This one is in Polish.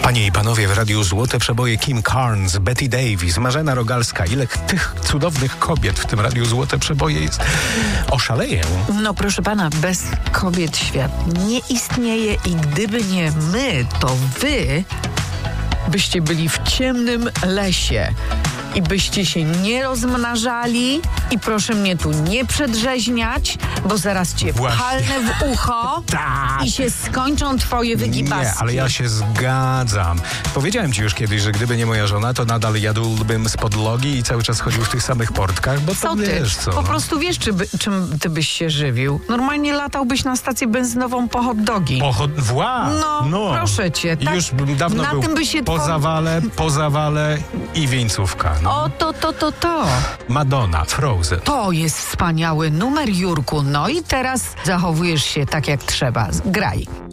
Panie i panowie, w radiu Złote Przeboje Kim Carnes, Betty Davis, Marzena Rogalska. Ile tych cudownych kobiet w tym radiu Złote Przeboje jest? Oszaleję. No proszę pana, bez kobiet świat nie istnieje i gdyby nie my, to wy byście byli w ciemnym lesie i byście się nie rozmnażali i proszę mnie tu nie przedrzeźniać, bo zaraz cię palnę w ucho Tak. i się skończą twoje wygibaski. Nie, ale ja się zgadzam. Powiedziałem ci już kiedyś, że gdyby nie moja żona, to nadal jadłbym z podlogi i cały czas chodził w tych samych portkach, bo Co to ty? wiesz co. Po no. prostu wiesz, czym ty byś się żywił. Normalnie latałbyś na stację benzynową po hot dogi. No, proszę cię. Tak, już bym dawno na był tym by się po zawale i wieńcówka. No. O, to. Madonna, Frozen. To jest wspaniały numer, Jurku. No i teraz zachowujesz się tak jak trzeba. Graj.